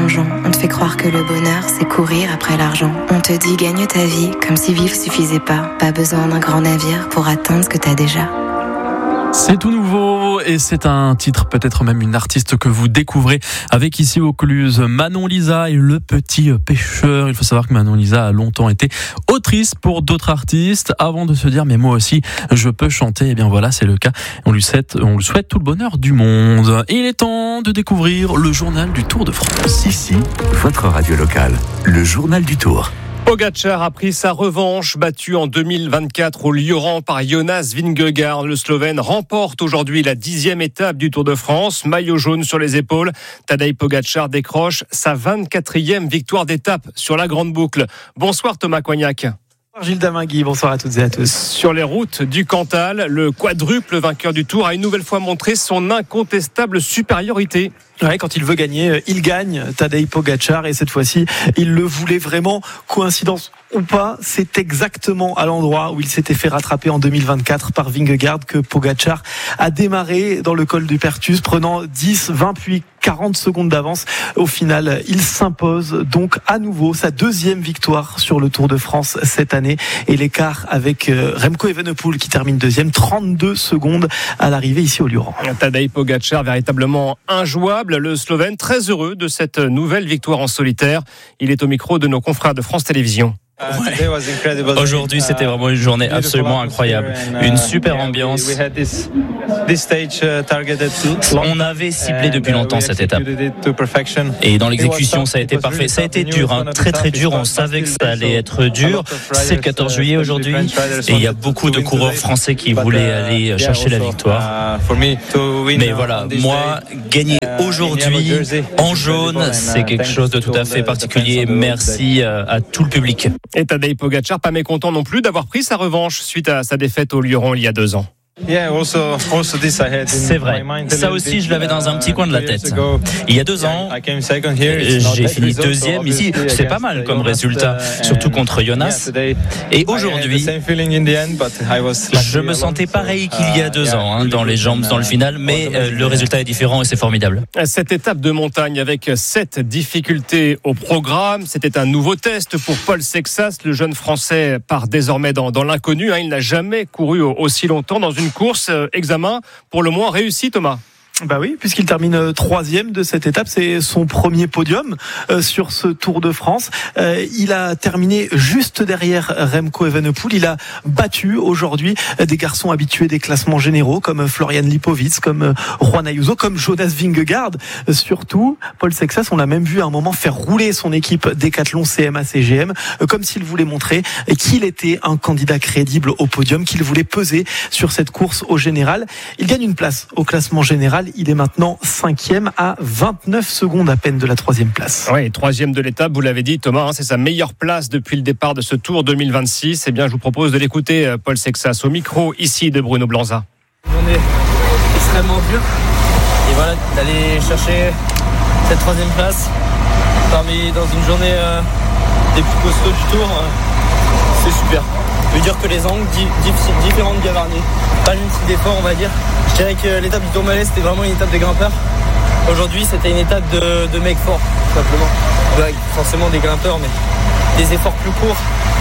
plongeon. On te fait croire que le bonheur, c'est courir après l'argent. On te dit gagne ta vie, comme si vivre suffisait pas. Pas besoin d'un grand navire pour atteindre ce que t'as déjà. C'est tout nouveau et c'est un titre, peut-être même une artiste que vous découvrez avec ici Vaucluse, Manon Lisa et le petit pêcheur. Il faut savoir que Manon Lisa a longtemps été autrice pour d'autres artistes avant de se dire mais moi aussi je peux chanter. Et bien voilà, c'est le cas. On lui souhaite tout le bonheur du monde. Et il est temps de découvrir le journal du Tour de France. Ici, votre radio locale, le journal du Tour. Pogačar a pris sa revanche, battu en 2024 au Lioran par Jonas Vingegaard. Le Slovène remporte aujourd'hui la 10e étape du Tour de France. Maillot jaune sur les épaules, Tadej Pogačar décroche sa 24e victoire d'étape sur la grande boucle. Bonsoir Thomas Cognac. Bonsoir Gilles Damingui, bonsoir à toutes et à tous. Sur les routes du Cantal, le quadruple vainqueur du Tour a une nouvelle fois montré son incontestable supériorité. Ouais, quand il veut gagner, il gagne, Tadej Pogačar, et cette fois-ci, il le voulait vraiment. Coïncidence ou pas, c'est exactement à l'endroit où il s'était fait rattraper en 2024 par Vingegaard que Pogačar a démarré dans le col du Perthus, prenant 10, 20 puis 40 secondes d'avance. Au final, il s'impose donc à nouveau sa 2e victoire sur le Tour de France cette année, et l'écart avec Remco Evenepoel qui termine 2e, 32 secondes à l'arrivée ici au Lioran. Tadej Pogačar véritablement injouable, le Slovène très heureux de cette nouvelle victoire en solitaire. Il est au micro de nos confrères de France Télévisions. Ouais. Aujourd'hui, c'était vraiment une journée absolument incroyable. Une super ambiance. On avait ciblé depuis longtemps cette étape. Et dans l'exécution, ça a été parfait. Ça a été dur, très très dur. On savait que ça allait être dur. C'est le 14 juillet aujourd'hui. Et il y a beaucoup de coureurs français qui voulaient aller chercher la victoire. Mais voilà, moi, gagner aujourd'hui en jaune, c'est quelque chose de tout à fait particulier. Merci à tout le public. Et Tadej Pogačar, pas mécontent non plus d'avoir pris sa revanche suite à sa défaite au Lioran il y a 2 ans. C'est vrai, ça aussi je l'avais dans un petit coin de la tête. Il y a 2 ans, j'ai fini 2e ici, c'est pas mal comme résultat, surtout contre Jonas. Et aujourd'hui, je me sentais pareil qu'il y a 2 ans, dans les jambes, dans le final, mais le résultat est différent et c'est formidable. Cette étape de montagne avec 7 difficultés au programme, c'était un nouveau test pour Paul Sexas. Le jeune Français part désormais dans l'inconnu, il n'a jamais couru aussi longtemps dans une course, examen pour le moins réussi, Thomas. Bah oui, puisqu'il termine 3e de cette étape, c'est son premier podium sur ce Tour de France. Il a terminé juste derrière Remco Evenepoel. Il a battu aujourd'hui des garçons habitués des classements généraux comme Florian Lipovitz, comme Juan Ayuso, comme Jonas Vingegaard. Surtout, Paul Sexas, on l'a même vu à un moment faire rouler son équipe Decathlon CMA-CGM, comme s'il voulait montrer qu'il était un candidat crédible au podium, qu'il voulait peser sur cette course au général. Il gagne une place au classement général. Il est maintenant 5e à 29 secondes à peine de la 3e place. Oui, 3e de l'étape, vous l'avez dit Thomas, c'est sa meilleure place depuis le départ de ce Tour 2026. Eh bien, je vous propose de l'écouter, Paul Sexas, au micro ici de Bruno Blanza. On est extrêmement dur et voilà, d'aller chercher cette 3e place dans une journée des plus costauds du Tour, c'est super. Je veux dire que les angles différents de Gavarnie, pas le même type d'effort on va dire. Je dirais que l'étape du Tourmalet c'était vraiment une étape de grimpeurs. Aujourd'hui c'était une étape de mecs forts tout simplement. Avec forcément des grimpeurs mais des efforts plus courts,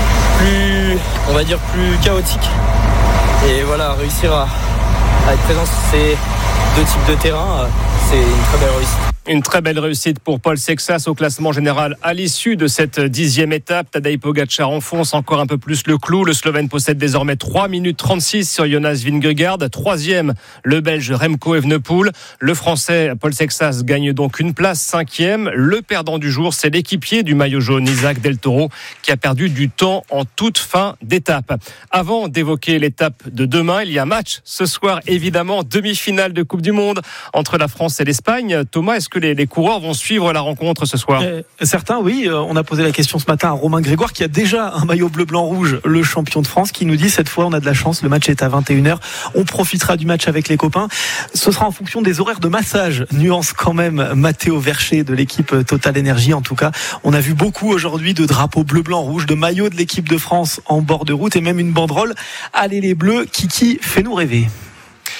plus chaotiques. Et voilà, réussir à être présent sur ces 2 types de terrain, c'est une très belle réussite. Une très belle réussite pour Paul Sexas au classement général à l'issue de cette 10e étape. Tadej Pogačar enfonce encore un peu plus le clou. Le Slovène possède désormais 3 minutes 36 sur Jonas Vingegaard. 3e, le Belge Remco Evenepoel. Le Français Paul Sexas gagne donc une place, 5e. Le perdant du jour, c'est l'équipier du maillot jaune, Isaac Del Toro, qui a perdu du temps en toute fin d'étape. Avant d'évoquer l'étape de demain, il y a match ce soir, évidemment, demi-finale de Coupe du Monde entre la France et l'Espagne. Thomas, est-ce que les coureurs vont suivre la rencontre ce soir? Certains, oui. On a posé la question ce matin à Romain Grégoire, qui a déjà un maillot bleu-blanc-rouge, le champion de France, qui nous dit cette fois on a de la chance, le match est à 21h, on profitera du match avec les copains. Ce sera en fonction des horaires de massage, nuance quand même Matteo Vercher de l'équipe Total Energy. En tout cas, on a vu beaucoup aujourd'hui de drapeaux bleu-blanc-rouge, de maillots de l'équipe de France en bord de route et même une banderole. Allez les Bleus, Kiki, fais-nous rêver.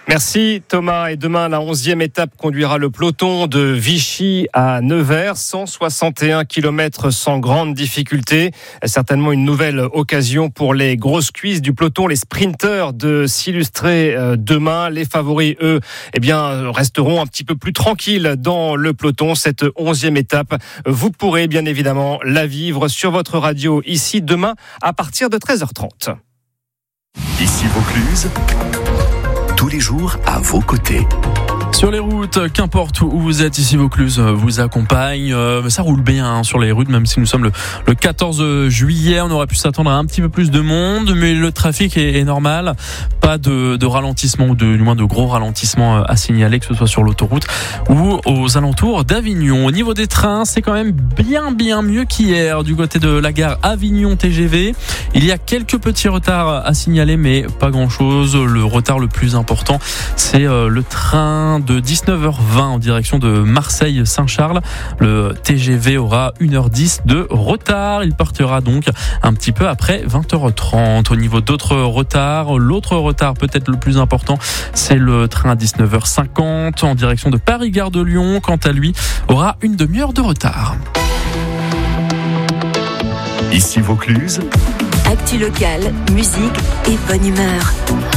Merci Thomas. Et demain, la 11e étape conduira le peloton de Vichy à Nevers. 161 km sans grande difficulté. Certainement une nouvelle occasion pour les grosses cuisses du peloton, les sprinteurs, de s'illustrer demain. Les favoris, eux, resteront un petit peu plus tranquilles dans le peloton. Cette 11e étape, vous pourrez bien évidemment la vivre sur votre radio ici demain à partir de 13h30. Ici Vaucluse, tous les jours à vos côtés. Sur les routes, qu'importe où vous êtes, ici Vaucluse vous accompagne. Ça roule bien sur les routes, même si nous sommes le 14 juillet. On aurait pu s'attendre à un petit peu plus de monde, mais le trafic est normal. Pas de ralentissement, ou du moins de gros ralentissements à signaler, que ce soit sur l'autoroute ou aux alentours d'Avignon. Au niveau des trains, c'est quand même bien mieux qu'hier. Du côté de la gare Avignon TGV, il y a quelques petits retards à signaler, mais pas grand-chose. Le retard le plus important, c'est le train de 19h20 en direction de Marseille-Saint-Charles. Le TGV aura 1h10 de retard. Il partira donc un petit peu après 20h30. Au niveau d'autres retards, l'autre retard peut-être le plus important, c'est le train à 19h50 en direction de Paris-Gare de Lyon. Quant à lui, aura une demi-heure de retard. Ici Vaucluse. Actu locale, musique et bonne humeur.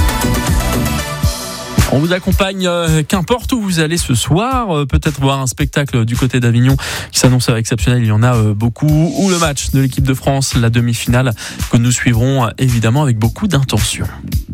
On vous accompagne qu'importe où vous allez ce soir, peut-être voir un spectacle du côté d'Avignon qui s'annonce exceptionnel, il y en a beaucoup, ou le match de l'équipe de France, la demi-finale que nous suivrons évidemment avec beaucoup d'intention.